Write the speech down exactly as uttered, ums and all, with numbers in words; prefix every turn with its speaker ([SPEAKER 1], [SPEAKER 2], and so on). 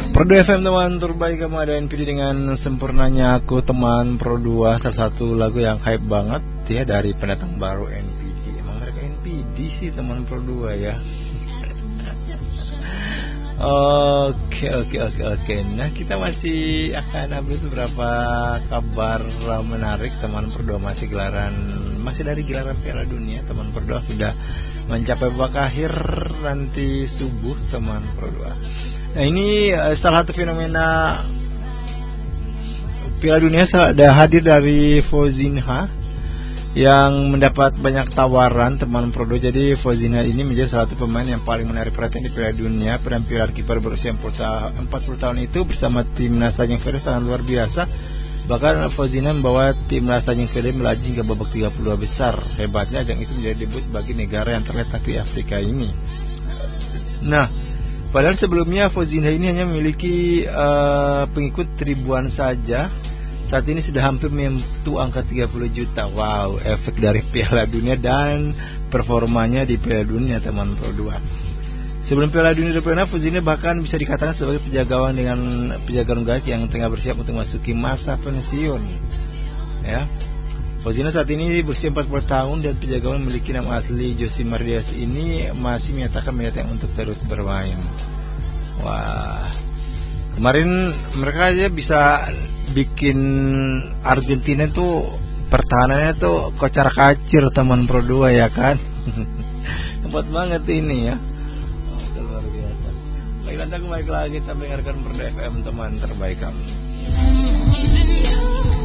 [SPEAKER 1] Pro dua F M teman terbaik, kamu ada N P D dengan sempurnanya aku teman Pro dua. Salah satu lagu yang hype banget ya dari pendatang baru N P D. Emang mereka N P D sih teman Pro dua ya. Oke oke oke oke. Nah kita masih akan ambil beberapa kabar menarik teman Pro dua, masih gelaran masih dari gelaran Piala Dunia teman Pro dua, sudah mencapai babak akhir nanti subuh teman Pro dua. Nah ini uh, salah satu fenomena Piala Dunia sudah hadir dari Fozinha yang mendapat banyak tawaran teman Pro dua. Jadi Fozinha ini menjadi salah satu pemain yang paling menarik perhatian di Piala Dunia. Penampilan kiper berusia empat puluh tahun itu bersama timnas Tanjung Priok sangat luar biasa. Bahkan Fozinha membawa timnas Tanjung Priok melaju hingga babak tiga puluh dua besar. Hebatnya ajang itu menjadi debut bagi negara yang terletak di Afrika ini. Nah, padahal sebelumnya Fozinha ini hanya memiliki uh, pengikut ribuan saja. Saat ini sudah hampir menyentuh angka tiga puluh juta. Wow, efek dari Piala Dunia dan performanya di Piala Dunia teman Pro dua. Sebelum Piala Dunia dua ribu dua puluh enam, Fozinha bahkan bisa dikatakan sebagai penjaga gawang dengan penjaga gawang yang tengah bersiap untuk memasuki masa pensiun. Ya. Fozinha saat ini berusia empat puluh tahun dan penjaga gawang memiliki nama asli Josimar Dias ini masih menyatakan minatnya untuk terus bermain. Wah. Kemarin mereka aja bisa bikin Argentina tuh pertahanannya tuh kocar kacir teman Pro dua ya kan. Hebat banget ini ya. Oh, luar biasa. Baik, nanti kembali lagi kita mendengarkan Pro dua F M teman terbaik kamu.